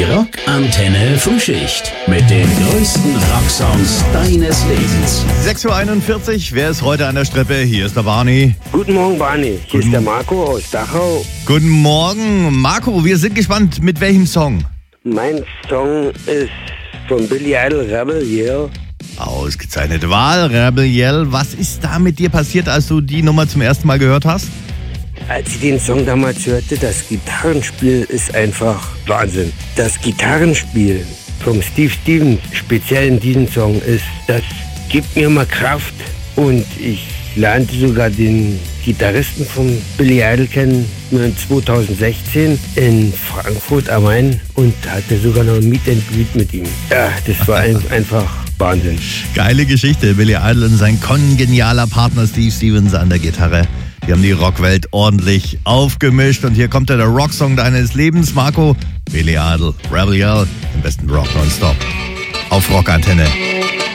Die Rockantenne Frühschicht mit den größten Rocksongs deines Lebens. 6.41 Uhr, wer ist heute an der Strippe? Hier ist der Barney. Guten Morgen, Barney. Hier ist der Marco aus Dachau. Guten Morgen, Marco. Wir sind gespannt, mit welchem Song? Mein Song ist von Billy Idol, Rebel Yell. Ausgezeichnete Wahl, Rebel Yell. Was ist da mit dir passiert, als du die Nummer zum ersten Mal gehört hast? Als ich den Song damals hörte, das Gitarrenspiel ist einfach Wahnsinn. Das Gitarrenspiel vom Steve Stevens, speziell in diesem Song, das gibt mir immer Kraft. Und ich lernte sogar den Gitarristen von Billy Idol kennen 2016 in Frankfurt am Main und hatte sogar noch ein Meet and Greet mit ihm. Ja, das war einfach Wahnsinn. Geile Geschichte. Billy Idol und sein kongenialer Partner Steve Stevens an der Gitarre. Die haben die Rockwelt ordentlich aufgemischt. Und hier kommt der Rocksong deines Lebens, Marco. Billy Idol, Rebel Yell, im besten Rock nonstop. Auf Rockantenne.